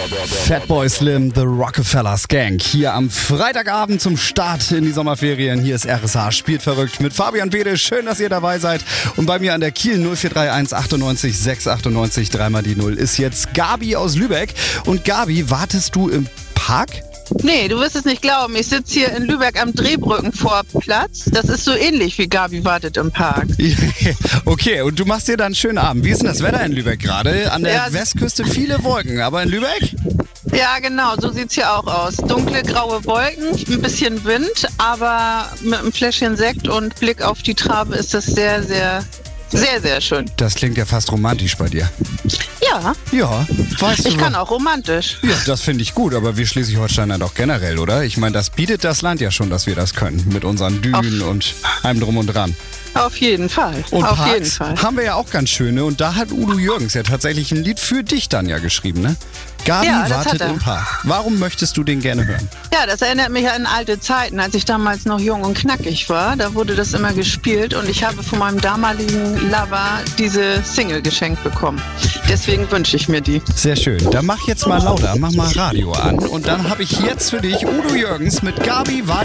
Fatboy Slim, The Rockefeller Skank. Hier am Freitagabend zum Start in die Sommerferien. Hier ist RSH Spielt verrückt mit Fabian Bede. Schön, dass ihr dabei seid. Und bei mir an der Kiel 0431 98 698 3 die 0 ist jetzt Gabi aus Lübeck. Und Gabi, wartest du im Park? Nee, du wirst es nicht glauben. Ich sitze hier in Lübeck am Drehbrückenvorplatz. Das ist so ähnlich wie Gabi wartet im Park. Okay, und du machst dir dann einen schönen Abend. Wie ist denn das Wetter in Lübeck gerade? An der Westküste viele Wolken, aber in Lübeck? Ja, genau, so sieht's hier auch aus. Dunkle, graue Wolken, ein bisschen Wind, aber mit einem Fläschchen Sekt und Blick auf die Trabe ist das sehr, sehr, sehr, sehr schön. Das klingt ja fast romantisch bei dir. Ja. Ja, weißt du. Ich kann auch romantisch. Ja, das finde ich gut, aber wir Schleswig-Holsteiner doch generell, oder? Ich meine, das bietet das Land ja schon, dass wir das können. Mit unseren Dünen und allem drum und dran. Auf jeden Fall. Und auf Parks jeden Fall. haben wir ja auch ganz schöne. Und da hat Udo Jürgens ja tatsächlich ein Lied für dich dann ja geschrieben, ne? Gabi wartet im Park. Warum möchtest du den gerne hören? Ja, das erinnert mich an alte Zeiten, als ich damals noch jung und knackig war. Da wurde das immer gespielt und ich habe von meinem damaligen Lover diese Single geschenkt bekommen. Deswegen wünsche ich mir die. Sehr schön. Dann mach jetzt mal lauter, mach mal Radio an. Und dann habe ich jetzt für dich Udo Jürgens mit Gabi wartet